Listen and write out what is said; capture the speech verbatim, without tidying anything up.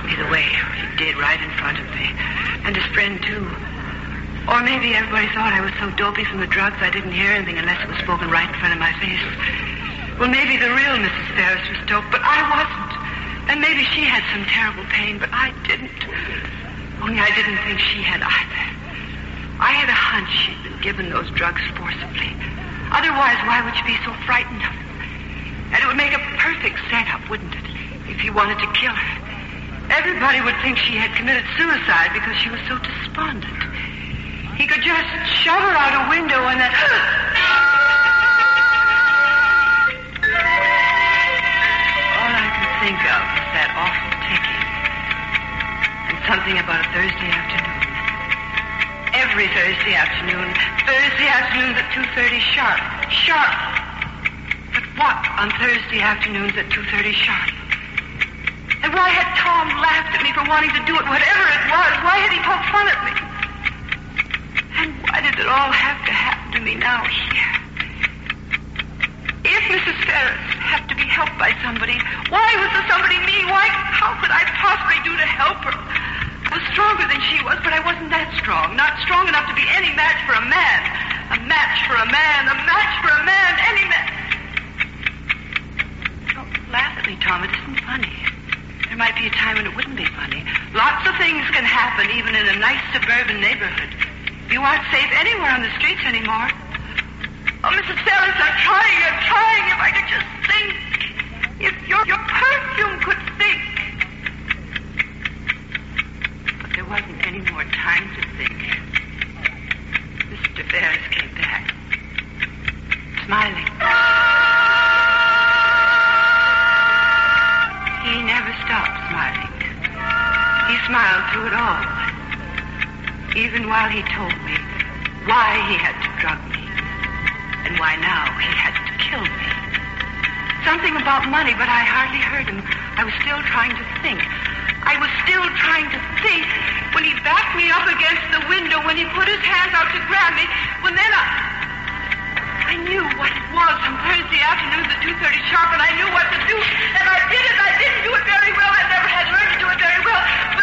me the way. He did, right in front of me. And his friend, too. Or maybe everybody thought I was so dopey from the drugs I didn't hear anything unless it was spoken right in front of my face. Well, maybe the real Missus Ferris was doped, but I wasn't. And maybe she had some terrible pain, but I didn't. Only I didn't think she had either. I had a hunch she'd been given those drugs forcibly. Otherwise, why would she be so frightened of them? And it would make a perfect setup, wouldn't it, if he wanted to kill her? Everybody would think she had committed suicide because she was so despondent. He could just shove her out a window and then... All I could think of was that awful ticking. And something about a Thursday afternoon. Every Thursday afternoon. Thursday afternoons at two thirty sharp. Sharp. But what on Thursday afternoons at two thirty sharp? And why had Tom laughed at me for wanting to do it, whatever it was? Why had he poked fun at me? And why did it all have to happen to me now here? If Missus Ferris had to be helped by somebody, why was the somebody me? Why? How could I possibly do to help her? I was stronger than she was, but I wasn't that strong. Not strong enough to be any match for a man. A match for a man. A match for a man. Any man. Don't laugh at me, Tom. It isn't funny. There might be a time when it wouldn't be funny. Lots of things can happen, even in a nice suburban neighborhood. You aren't safe anywhere on the streets anymore. Oh, Missus Ferris, I'm trying, I'm trying. If I could just think. If your, your perfume could think. But there wasn't any more time to think. Mister Ferris came back. Smiling. He never stopped smiling. He smiled through it all. Even while he told me why he had to drug me and why now he had to kill me. Something about money, but I hardly heard him. I was still trying to think. I was still trying to think when he backed me up against the window, when he put his hands out to grab me, when then I... I knew what it was on Thursday afternoons at two thirty sharp, and I knew what to do, and I did it. I didn't do it very well. I never had learned to do it very well.